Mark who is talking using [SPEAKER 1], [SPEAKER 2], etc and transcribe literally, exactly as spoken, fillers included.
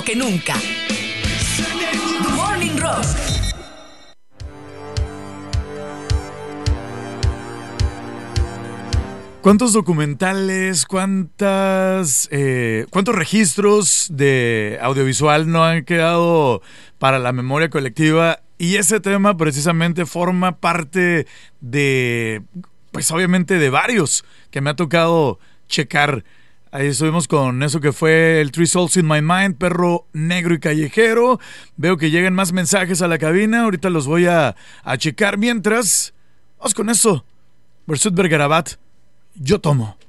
[SPEAKER 1] que nunca. The Morning Rock.
[SPEAKER 2] ¿Cuántos documentales, cuántas, eh, cuántos registros de audiovisual no han quedado para la memoria colectiva? Y ese tema precisamente forma parte de, pues obviamente de varios que me ha tocado checar. Ahí estuvimos con eso que fue el Three Souls in My Mind, Perro Negro y Callejero. Veo que llegan más mensajes a la cabina, ahorita los voy a, a checar. Mientras, vamos con eso. Bersut Bergarabat. Yo tomo.